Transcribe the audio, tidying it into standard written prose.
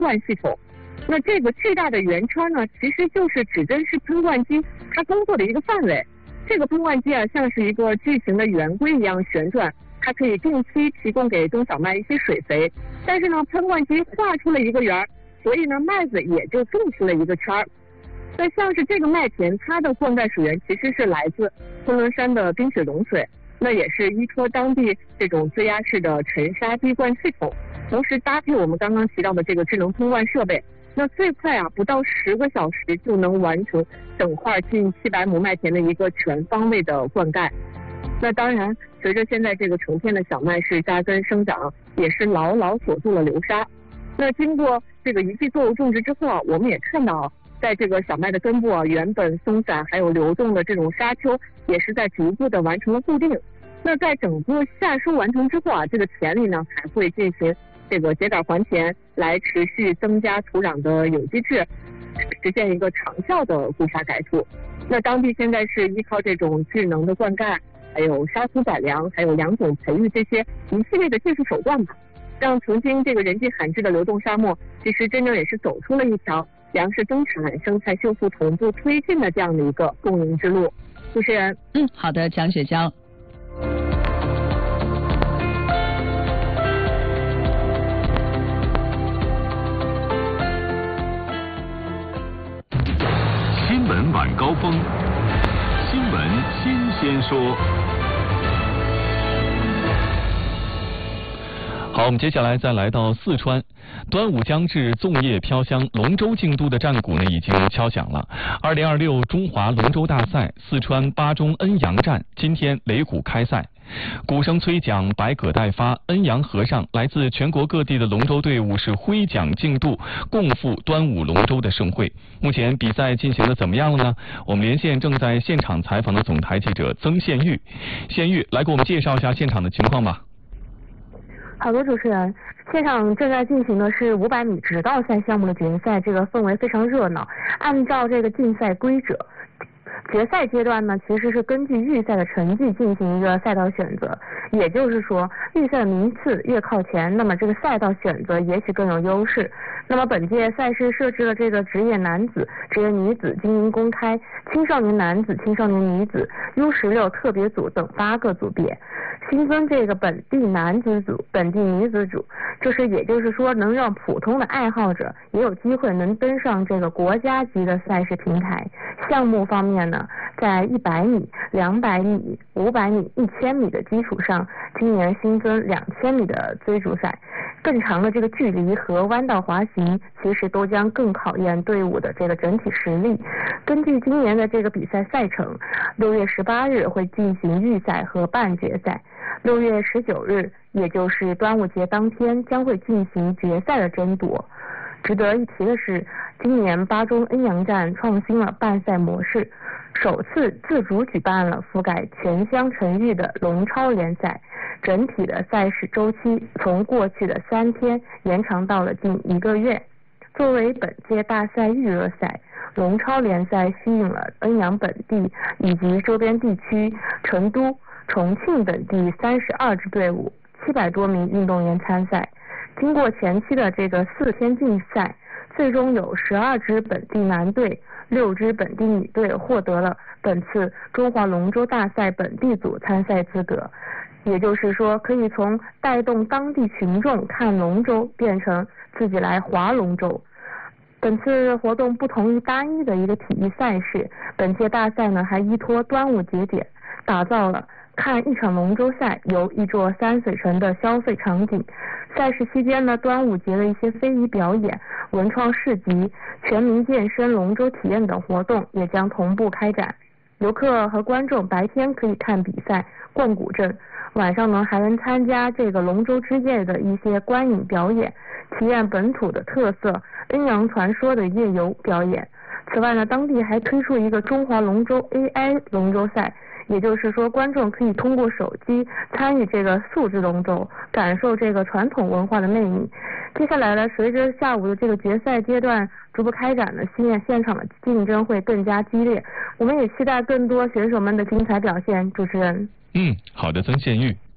灌系统。那这个巨大的圆圈呢，其实就是指针式喷灌机它工作的一个范围。这个喷灌机啊，像是一个巨型的圆规一样旋转，它可以定期提供给中小麦一些水肥。但是呢，喷灌机画出了一个圆，所以呢，麦子也就种出了一个圈儿。那像是这个麦田，它的灌溉水源其实是来自昆仑山的冰雪融水，那也是依托当地这种自压式的沉沙滴灌系统，同时搭配我们刚刚提到的这个智能喷灌设备。那最快啊，不到10个小时就能完成整块近700亩麦田的一个全方位的灌溉。那当然，随着现在这个成片的小麦是扎根生长，也是牢牢锁住了流沙。那经过这个一季作物种植之后啊，我们也看到，在这个小麦的根部啊，原本松散还有流动的这种沙丘，也是在逐步的完成了固定。那在整个夏收完成之后啊，这个田里呢还会进行这个秸秆还田，来持续增加土壤的有机质，实现一个长效的固沙改土。那当地现在是依靠这种智能的灌溉，还有沙土改良，还有良种培育这些一系列的技术手段吧，让曾经这个人迹罕至的流动沙漠，其实真正也是走出了一条粮食增产、生态修复同步推进的这样的一个共赢之路。主持人， 好的，蒋雪娇。 新闻晚高峰，新闻新鲜说。 好，我们接下来再来到四川，端午将至，粽叶飘香，龙舟竞渡的战鼓呢已经敲响了。2026中华龙舟大赛四川巴中恩阳站今天擂鼓开赛，鼓声催奖，百舸待发，恩阳河上来自全国各地的龙舟队伍是挥桨竞渡，共赴端午龙舟的盛会。目前比赛进行的怎么样了呢？我们连线正在现场采访的总台记者曾宪玉，宪玉来给我们介绍一下现场的情况吧。 好的，主持人，现场正在进行的是500米直道赛项目的决赛，这个氛围非常热闹。按照这个竞赛规则，决赛阶段呢，其实是根据预赛的成绩进行一个赛道选择，也就是说，预赛的名次越靠前，那么这个赛道选择也许更有优势。那么本届赛事设置了这个职业男子、职业女子、精英公开、青少年男子、青少年女子、U16特别组等8个组别，新增这个本地男子组、本地女子组，也就是说能让普通的爱好者也有机会能登上这个国家级的赛事平台。项目方面呢，在100米、200米、500米、1000米的基础上，今年新增2000米的追逐赛。更长的这个距离和弯道滑行，其实都将更考验队伍的这个整体实力。根据今年的这个比赛赛程，6月18日会进行预赛和半决赛，6月19日，也就是端午节当天，将会进行决赛的争夺。值得一提的是，今年巴中恩阳站创新了办赛模式，首次自主举办了覆盖全乡城域的龙超联赛，整体的赛事周期从过去的3天延长到了近1个月。作为本届大赛预热赛，龙超联赛吸引了恩阳本地以及周边地区、成都、重庆等地32支队伍，700多名运动员参赛。经过前期的这个4天竞赛，最终有12支本地男队、6支本地女队获得了本次中华龙舟大赛本地组参赛资格。也就是说，可以从带动当地群众看龙舟变成自己来划龙舟。本次活动不同于单一的一个体育赛事，本届大赛呢还依托端午节点，打造了看一场龙舟赛游一座山水城的消费场景。赛事期间呢，端午节的一些非遗表演、文创市集、全民健身、龙舟体验等活动也将同步开展。游客和观众白天可以看比赛、逛古镇，晚上呢还能参加这个龙舟之夜的一些观影表演，体验本土的特色恩阳传说的夜游表演。此外呢，当地还推出一个中华龙舟 AI 龙舟赛，也就是说观众可以通过手机参与这个素质龙舟，感受这个传统文化的魅力。接下来呢，随着下午的这个决赛阶段逐步开展呢，现场的竞争会更加激烈，我们也期待更多选手们的精彩表现。主持人， 好的，曾宪玉。